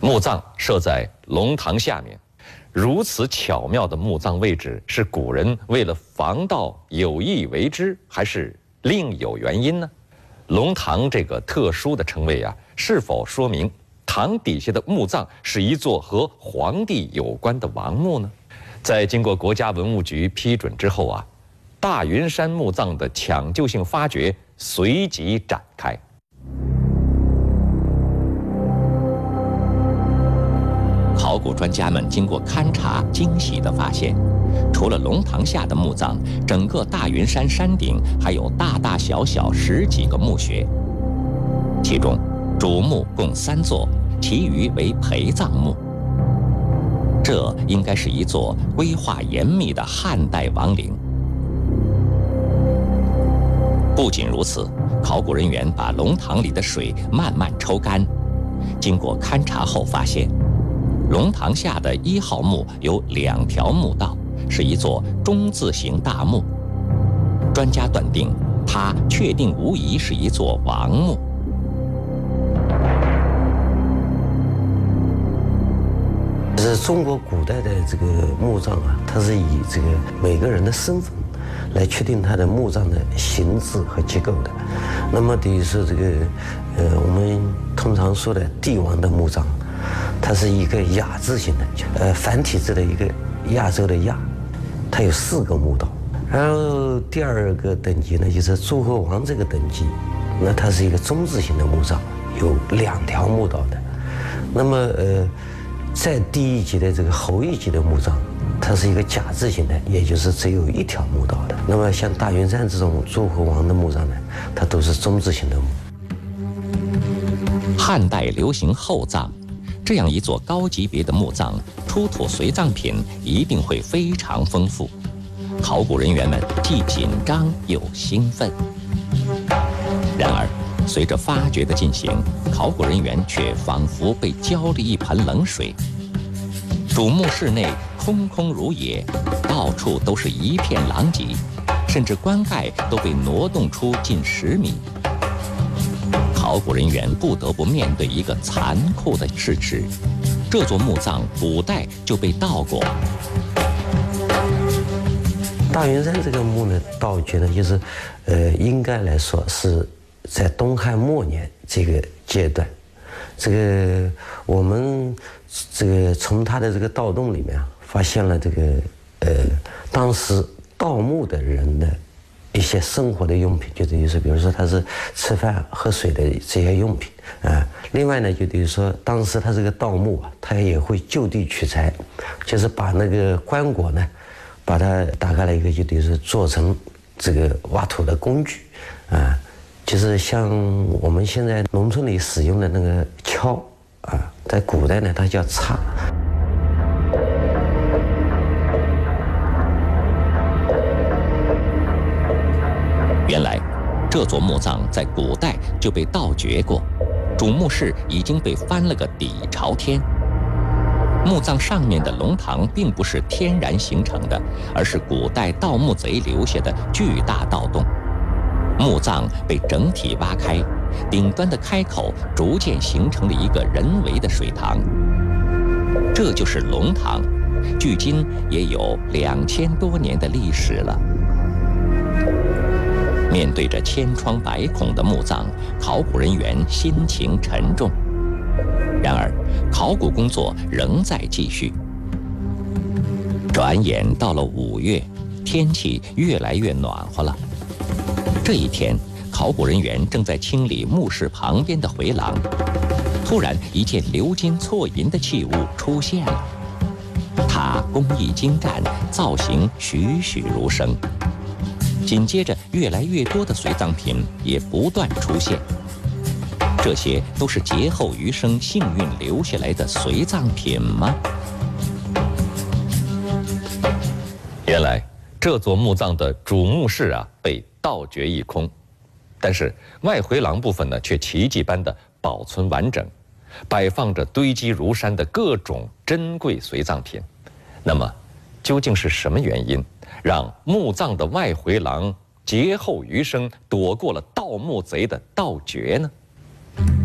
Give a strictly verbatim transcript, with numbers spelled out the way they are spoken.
墓葬设在龙堂下面，如此巧妙的墓葬位置，是古人为了防盗有意为之，还是另有原因呢？龙堂这个特殊的称谓啊，是否说明堂底下的墓葬是一座和皇帝有关的王墓呢？在经过国家文物局批准之后啊，大云山墓葬的抢救性发掘随即展开。 考古专家们经过勘察，惊喜地发现，除了龙堂下的墓葬，整个大云山山顶还有大大小小十几个墓穴，其中主墓共三座，其余为陪葬墓。这应该是一座规划严密的汉代王陵。不仅如此，考古人员把龙堂里的水慢慢抽干，经过勘察后发现，龙堂下的一号墓有两条墓道，是一座中字形大墓。专家断定，它确定无疑是一座王墓。 是中国古代的这个墓葬啊，它是以这个每个人的身份来确定它的墓葬的形制和结构的。那么等于说这个，呃，我们通常说的帝王的墓葬，它是一个亚字形的，呃，繁体字的一个亚洲的亚，它有四个墓道。然后第二个等级呢，就是诸侯王这个等级，那它是一个中字形的墓葬，有两条墓道的。那么呃，再低一级的这个侯一级的墓葬，它是一个甲字形的，也就是只有一条墓道的。那么像大云山这种诸侯王的墓葬呢，它都是中字形的墓。 汉代流行厚葬，这样一座高级别的墓葬，出土随葬品一定会非常丰富。考古人员们既紧张又兴奋。然而，随着发掘的进行，考古人员却仿佛被浇了一盆冷水。主墓室内空空如也，到处都是一片狼藉，甚至棺盖都被挪动出近十米。考古人员不得不面对一个残酷的事实：这座墓葬古代就被盗过。 大云山这个墓呢，盗掘呢，就是，呃，应该来说是在东汉末年这个阶段，这个我们这个从他的这个盗洞里面啊，发现了这个呃，当时盗墓的人的一些生活的用品，就等于说，比如说他是吃饭喝水的这些用品啊。另外呢，就等于说，当时他这个盗墓啊，他也会就地取材，就是把那个棺椁呢，把它打开了一个，就等于是做成这个挖土的工具啊，就是像我们现在农村里使用的那个锹啊，在古代呢，它叫叉。 原来，这座墓葬在古代就被盗掘过，主墓室已经被翻了个底朝天。墓葬上面的龙堂并不是天然形成的，而是古代盗墓贼留下的巨大盗洞。墓葬被整体挖开，顶端的开口逐渐形成了一个人为的水塘。这就是龙堂，距今也有两千多年的历史了。面对着千疮百孔的墓葬，考古人员心情沉重。然而，考古工作仍在继续。转眼到了五月，天气越来越暖和了。这一天，考古人员正在清理墓室旁边的回廊，突然一件鎏金错银的器物出现了。它工艺精湛，造型栩栩如生。紧接着，越来越多的随葬品也不断出现。这些都是劫后余生幸运留下来的随葬品吗？ 原来这座墓葬的主墓室啊被盗掘一空，但是外回廊部分呢却奇迹般的保存完整，摆放着堆积如山的各种珍贵随葬品。那么，究竟是什么原因让墓葬的外回廊劫后余生躲过了盗墓贼的盗掘呢？